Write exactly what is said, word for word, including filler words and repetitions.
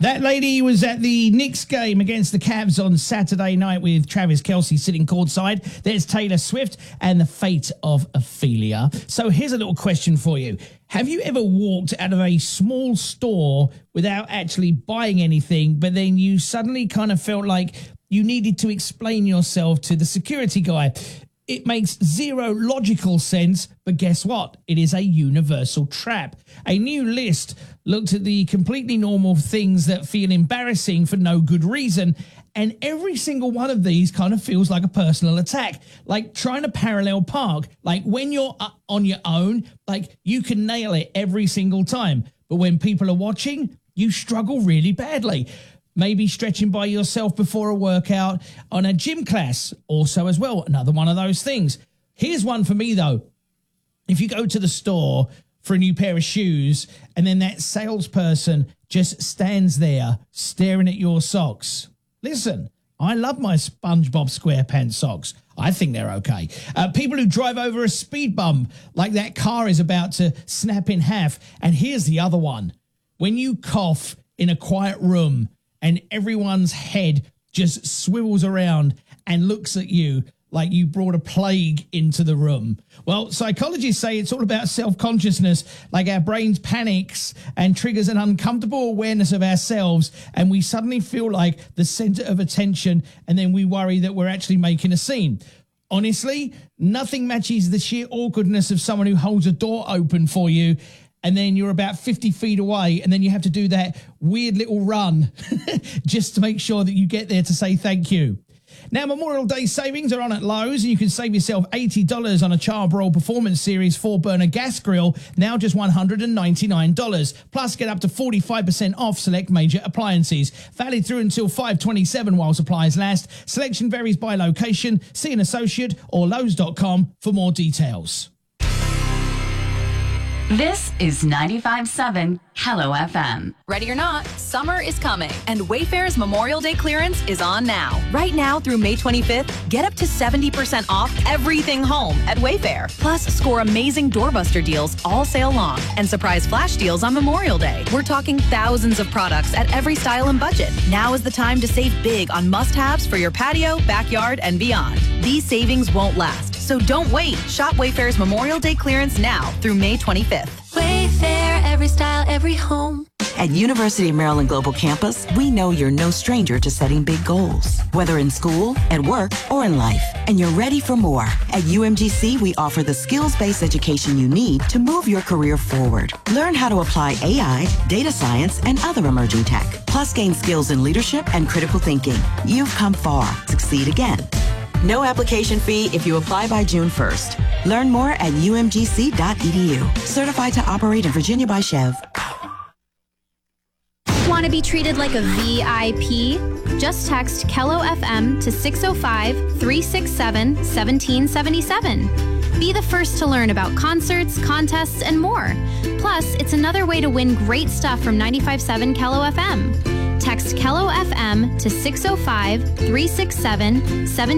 That lady was at the Knicks game against the Cavs on Saturday night with Travis Kelce sitting courtside. There's Taylor Swift and the fate of Ophelia. So here's a little question for you. Have you ever walked out of a small store without actually buying anything, but then you suddenly kind of felt like you needed to explain yourself to the security guy? It makes zero logical sense, but guess what? It is a universal trap. A new list looked at the completely normal things that feel embarrassing for no good reason, and every single one of these kind of feels like a personal attack, like trying to parallel park. Like when you're on your own, like you can nail it every single time, but when people are watching, you struggle really badly. Maybe stretching by yourself before a workout on a gym class, also as well, another one of those things. Here's one for me, though. If you go to the store for a new pair of shoes and then that salesperson just stands there staring at your socks. Listen, I love my SpongeBob SquarePants socks. I think they're okay. Uh, people who drive over a speed bump like that car is about to snap in half. And here's the other one. When you cough in a quiet room and everyone's head just swivels around and looks at you like you brought a plague into the room. Well, psychologists say it's all about self-consciousness, like our brains panics and triggers an uncomfortable awareness of ourselves, and we suddenly feel like the center of attention, and then we worry that we're actually making a scene. Honestly, nothing matches the sheer awkwardness of someone who holds a door open for you, and then you're about fifty feet away, and then you have to do that weird little run just to make sure that you get there to say thank you. Now, Memorial Day savings are on at Lowe's, and you can save yourself eighty dollars on a Char-Broil Performance Series four-burner gas grill, now just one hundred ninety-nine dollars. Plus, get up to forty-five percent off select major appliances. Valid through until five twenty-seven while supplies last. Selection varies by location. See an associate or Lowe's dot com for more details. This is ninety-five point seven Hello F M. Ready or not, summer is coming, and Wayfair's Memorial Day clearance is on now. Right now through May twenty-fifth, get up to seventy percent off everything home at Wayfair. Plus, score amazing doorbuster deals all sale long and surprise flash deals on Memorial Day. We're talking thousands of products at every style and budget. Now is the time to save big on must-haves for your patio, backyard, and beyond. These savings won't last, so don't wait. Shop Wayfair's Memorial Day clearance now through May twenty-fifth. Wayfair, every style, every home. At University of Maryland Global Campus, we know you're no stranger to setting big goals, whether in school, at work, or in life, and you're ready for more. At U M G C, we offer the skills-based education you need to move your career forward. Learn how to apply A I, data science, and other emerging tech, plus gain skills in leadership and critical thinking. You've come far. Succeed again. No application fee if you apply by June first. Learn more at U M G C dot E D U. Certified to operate in Virginia by Chev. Want to be treated like a V I P? Just text Kello F M to six oh five, three six seven, one seven seven seven. Be the first to learn about concerts, contests, and more. Plus, it's another way to win great stuff from ninety-five point seven Kello F M. Text Kello F M to six oh five, three six seven, one seven